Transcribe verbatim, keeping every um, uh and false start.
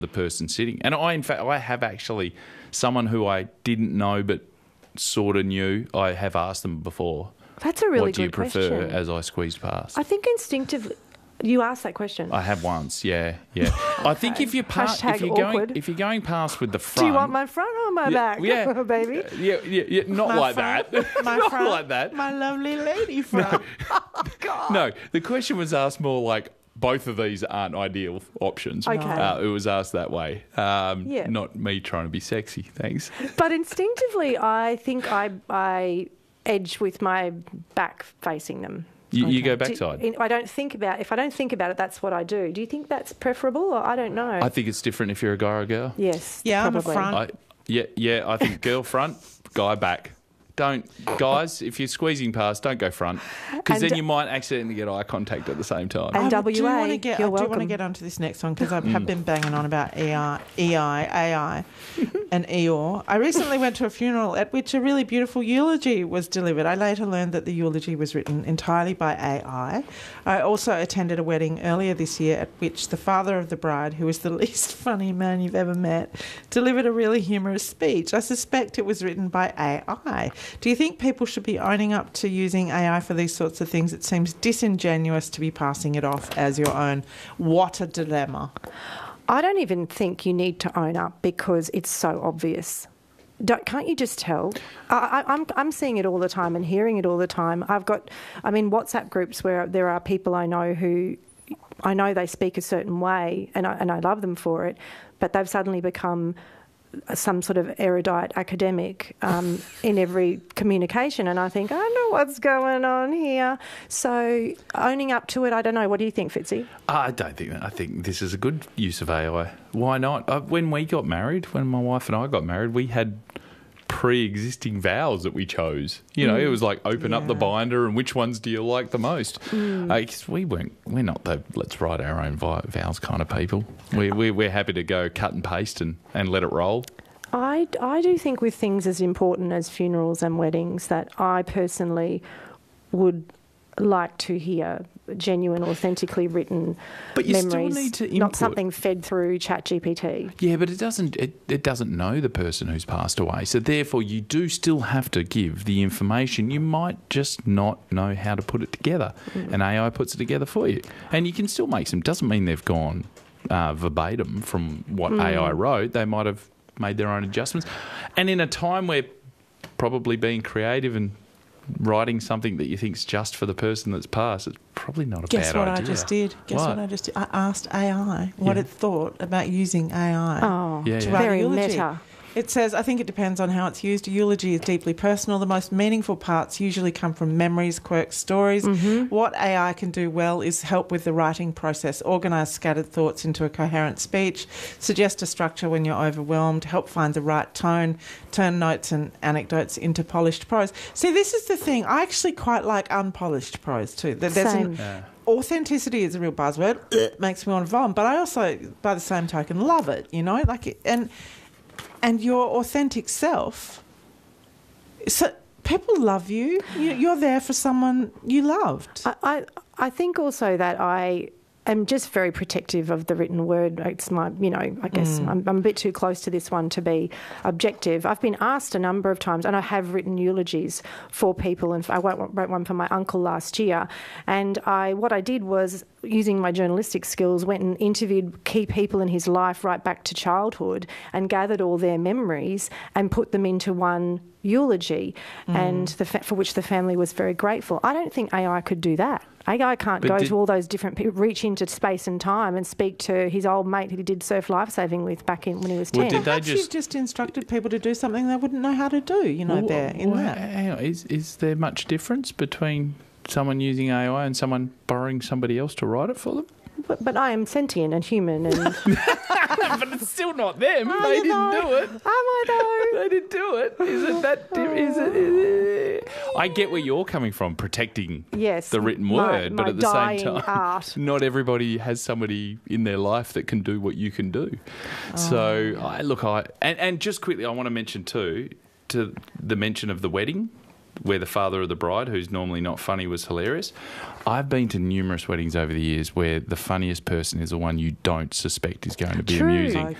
the person sitting. And I, in fact, I have actually someone who I didn't know but sort of knew. I have asked them before. That's a really what do you good prefer question. as I squeezed past? I think instinctively, you asked that question. I have once, yeah, yeah. I think if you're pa- Hashtag if you're awkward. going if you're going past with the front, Do you want my front or my yeah, back, yeah, baby? Yeah, yeah, yeah. Not My like front, that. My Not front, like that. My lovely lady front. No, the question was asked more like both of these aren't ideal options. Okay. Uh, it was asked that way. Um, Yeah. Not me trying to be sexy. Thanks. But instinctively, I think I I edge with my back facing them. You, you go Do- backside. in- I don't think about if I don't think about it, that's what I do. Do you think that's preferable? Or I don't know. I think it's different if you're a guy or a girl. yes. Yeah, I'm a probably. front. I, yeah, yeah. I think girl front, guy back. Don't, guys, if you're squeezing past, don't go front, because And- then you might accidentally get eye contact at the same time. And I W A, do want to get. you're I do want to welcome. get onto this next one because I have been banging on about E I, E I, A I, and Eeyore. I recently went to a funeral at which a really beautiful eulogy was delivered. I later learned that the eulogy was written entirely by A I. I also attended a wedding earlier this year at which the father of the bride, who was the least funny man you've ever met, delivered a really humorous speech. I suspect it was written by A I. Do you think people should be owning up to using A I for these sorts of things? It seems disingenuous to be passing it off as your own. What a dilemma. I don't even think you need to own up because it's so obvious. Don't, can't you just tell? I, I, I'm I'm seeing it all the time and hearing it all the time. I've got, I mean, WhatsApp groups where there are people I know who, I know they speak a certain way and I, and I love them for it, but they've suddenly become some sort of erudite academic um, in every communication, and I think, I don't know what's going on here. So owning up to it, I don't know. What do you think, Fitzy? I don't think that. I think this is a good use of A I. Why not? Uh, when we got married, when my wife and I got married, we had pre-existing vows that we chose. You know, Mm. it was like open up the Yeah. binder and which ones do you like the most? Mm. Uh, 'cause we weren't. We're not the let's write our own vi- vows kind of people. We we we're happy to go cut and paste and, and let it roll. I, I do think with things as important as funerals and weddings that I personally would like to hear genuine, authentically written But you still memories, need to not input. something fed through ChatGPT. Yeah, but it doesn't. It, it doesn't know the person who's passed away. So therefore, you do still have to give the information. You might just not know how to put it together, Mm. and A I puts it together for you. And you can still make some. Doesn't mean they've gone uh, verbatim from what Mm. A I wrote. They might have made their own adjustments. And in a time where probably being creative and writing something that you think's just for the person that's passed, it's probably not a Guess bad what idea. I just did? Guess what? What? I just did? I asked A I what Yeah. it thought about using A I. Oh, Yeah, to yeah. write a very eulogy. meta. It says, I think it depends on how it's used. A eulogy is deeply personal. The most meaningful parts usually come from memories, quirks, stories. Mm-hmm. What A I can do well is help with the writing process, organise scattered thoughts into a coherent speech, suggest a structure when you're overwhelmed, help find the right tone, turn notes and anecdotes into polished prose. See, this is the thing. I actually quite like unpolished prose too. There- There's Same. an, Yeah. authenticity is a real buzzword. It makes me want to vomit, but I also, by the same token, love it. You know, like it, and and your authentic self. So people love you. You- You're there for someone you loved. I, I, I think also that I am just very protective of the written word. It's my, you know, I guess I'm, I'm a bit too close to this one to be objective. I've been asked a number of times, and I have written eulogies for people, and I wrote wrote one for my uncle last year. And I, what I did was, using my journalistic skills, went and interviewed key people in his life right back to childhood and gathered all their memories and put them into one eulogy, and the fa- for which the family was very grateful. I don't think A I could do that. A I can't But go did- to all those different people, reach into space and time and speak to his old mate who he did surf lifesaving with back in when he was Well, ten. did they Perhaps just- you've just instructed people to do something they wouldn't know how to do, you know, Well, there in well, that. hang on, Is, is there much difference between someone using A I and someone borrowing somebody else to write it for them? But, but I am sentient and human, and am But it's still not them. Are they you didn't though? do it. I though? They didn't do it. Is it that? Di- is it? Is it? I get where you're coming from, protecting Yes, the written my- word, my but at the dying same time, art. not everybody has somebody in their life that can do what you can do. So, I, look, I and, and just quickly, I want to mention too, to the mention of the wedding. where the father of the bride, who's normally not funny, was hilarious. I've been to numerous weddings over the years where the funniest person is the one you don't suspect is going to be True. amusing.